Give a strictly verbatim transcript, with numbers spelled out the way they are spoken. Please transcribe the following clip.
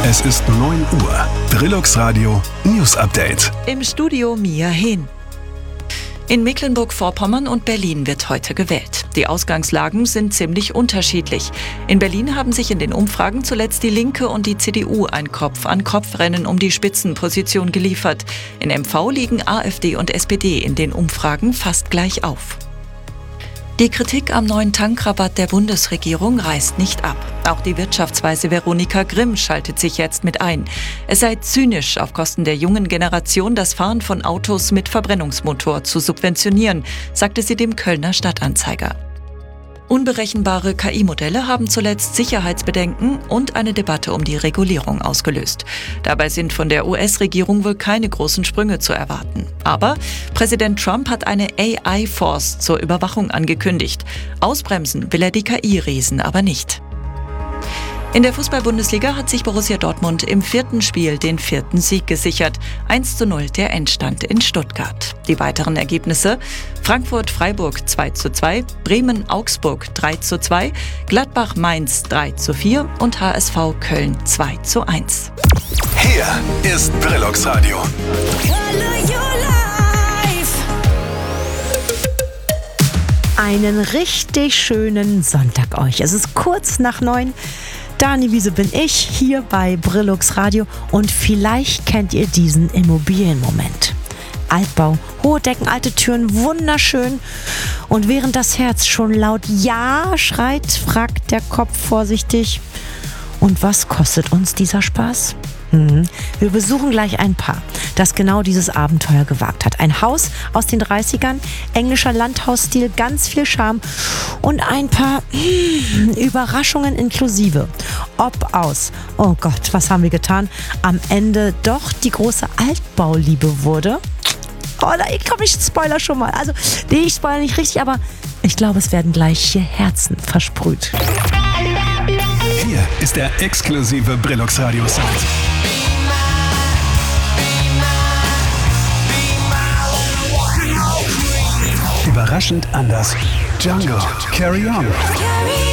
Es ist neun Uhr. Brillux Radio News Update. Im Studio Mia Hehn. In Mecklenburg-Vorpommern und Berlin wird heute gewählt. Die Ausgangslagen sind ziemlich unterschiedlich. In Berlin haben sich in den Umfragen zuletzt die Linke und die C D U ein Kopf-an-Kopf-Rennen um die Spitzenposition geliefert. In M V liegen AfD und S P D in den Umfragen fast gleich auf. Die Kritik am neuen Tankrabatt der Bundesregierung reißt nicht ab. Auch die Wirtschaftsweise Veronika Grimm schaltet sich jetzt mit ein. Es sei zynisch, auf Kosten der jungen Generation das Fahren von Autos mit Verbrennungsmotor zu subventionieren, sagte sie dem Kölner Stadtanzeiger. Unberechenbare K I-Modelle haben zuletzt Sicherheitsbedenken und eine Debatte um die Regulierung ausgelöst. Dabei sind von der U S-Regierung wohl keine großen Sprünge zu erwarten. Aber Präsident Trump hat eine A I-Force zur Überwachung angekündigt. Ausbremsen will er die K I-Riesen aber nicht. In der Fußball-Bundesliga hat sich Borussia Dortmund im vierten Spiel den vierten Sieg gesichert. eins zu null der Endstand in Stuttgart. Die weiteren Ergebnisse: Frankfurt-Freiburg zwei zu zwei, Bremen-Augsburg drei zu zwei, Gladbach-Mainz drei zu vier und H S V Köln zwei zu eins. Hier ist Brillux Radio. Einen richtig schönen Sonntag euch. Es ist kurz nach neun. Dani Wiese bin ich, hier bei Brillux Radio, und vielleicht kennt ihr diesen Immobilienmoment. Altbau, hohe Decken, alte Türen, wunderschön. Und während das Herz schon laut Ja schreit, fragt der Kopf vorsichtig: Und was kostet uns dieser Spaß? Hm. Wir besuchen gleich ein Paar, das genau dieses Abenteuer gewagt hat. Ein Haus aus den dreißigern, englischer Landhausstil, ganz viel Charme und ein paar hm, Überraschungen inklusive. Ob aus, oh Gott, was haben wir getan, am Ende doch die große Altbauliebe wurde. Oh, da komm, ich spoiler schon mal. Also, nee, ich spoiler nicht richtig, aber ich glaube, es werden gleich hier Herzen versprüht. Hier ist der exklusive Brillux Radio Sound. Überraschend anders. Jungle, Carry On.